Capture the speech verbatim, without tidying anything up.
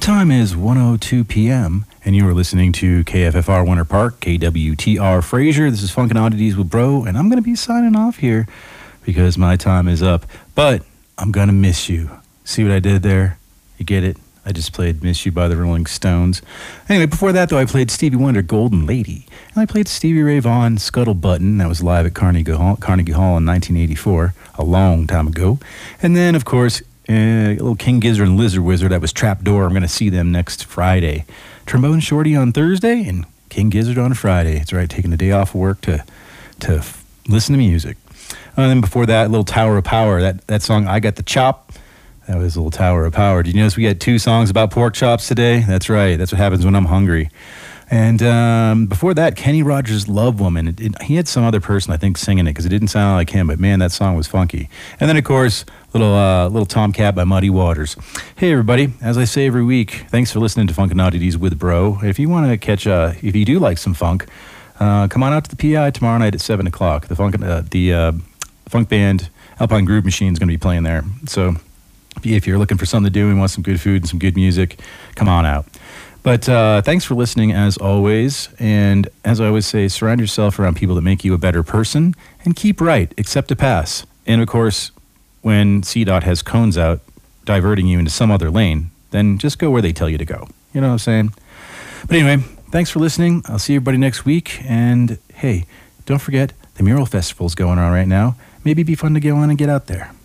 time is one oh two p.m., and you are listening to K F F R Winter Park, K W T R Fraser. This is Funkin' Oddities with Bro, and I'm going to be signing off here because my time is up. But I'm going to miss you. See what I did there? You get it? I just played Miss You by the Rolling Stones. Anyway, before that, though, I played Stevie Wonder, Golden Lady. And I played Stevie Ray Vaughan, Scuttle Button. That was live at Carnegie Hall, Carnegie Hall in nineteen eighty-four, a long time ago. And then, of course, uh, a little King Gizzard and Lizard Wizard. That was Trapdoor. I'm going to see them next Friday. Trombone Shorty on Thursday and King Gizzard on Friday. It's right, taking the day off of work to, to f- listen to music. And then before that, a little Tower of Power. That, that song, I Got the Chop. That was a little Tower of Power. Did you notice we had two songs about pork chops today? That's right. That's what happens when I'm hungry. And um, before that, Kenny Rogers' Love Woman. It, it, he had some other person, I think, singing it because it didn't sound like him. But, man, that song was funky. And then, of course, little uh, little Tomcat by Muddy Waters. Hey, everybody. As I say every week, thanks for listening to Funkin' Oddities with Bro. If you want to catch, uh, if you do like some funk, uh, come on out to the P I tomorrow night at seven o'clock. The funk, uh, the uh, funk band, Alpine Groove Machine, is going to be playing there. So if you're looking for something to do and want some good food and some good music, come on out. But uh, thanks for listening, as always. And as I always say, surround yourself around people that make you a better person and keep right, except to pass. And, of course, when C DOT has cones out diverting you into some other lane, then just go where they tell you to go. You know what I'm saying? But anyway, thanks for listening. I'll see everybody next week. And, hey, don't forget, the Mural Festival's going on right now. Maybe it'd be fun to go on and get out there.